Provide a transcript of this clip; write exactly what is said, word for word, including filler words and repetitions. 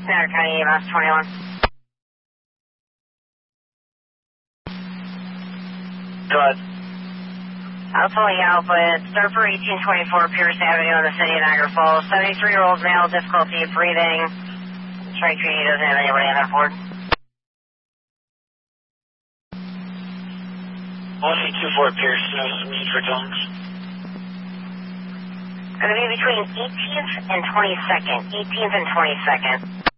Center County E M S twenty-one. Go ahead. I was pulling out, but start for eighteen twenty-four Pierce Avenue in the city of Niagara Falls. seventy-three-year-old male, difficulty breathing. Strike three doesn't have anybody on that board. one eight two four Pierce, no need for tongues. Going to be between eighteenth and twenty-second. eighteenth and twenty-second.